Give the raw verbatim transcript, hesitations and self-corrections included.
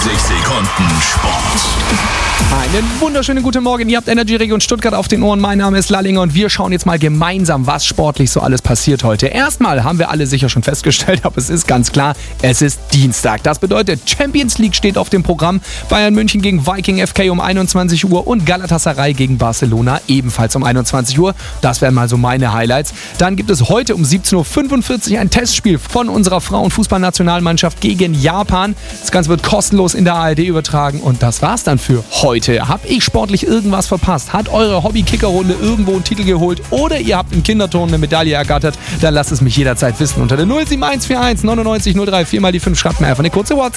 neunzig Sekunden Sport. Einen wunderschönen guten Morgen. Ihr habt Energy Region Stuttgart auf den Ohren. Mein Name ist Lallinger und wir schauen jetzt mal gemeinsam, was sportlich so alles passiert heute. Erstmal haben wir alle sicher schon festgestellt, aber es ist ganz klar, es ist Dienstag. Das bedeutet, Champions League steht auf dem Programm. Bayern München gegen Viking F K um einundzwanzig Uhr und Galatasaray gegen Barcelona ebenfalls um einundzwanzig Uhr. Das wären mal so meine Highlights. Dann gibt es heute um siebzehn Uhr fünfundvierzig ein Testspiel von unserer Frauenfußballnationalmannschaft gegen Japan. Das Ganze wird kostenlos in der A R D übertragen und das war's dann für heute. Hab ich sportlich irgendwas verpasst? Hat eure Hobby-Kicker-Runde irgendwo einen Titel geholt oder ihr habt im Kinderturnen eine Medaille ergattert? Dann lasst es mich jederzeit wissen unter der null sieben eins vier eins neunundneunzig null drei vier mal die fünf. Schreibt mir einfach eine kurze WhatsApp.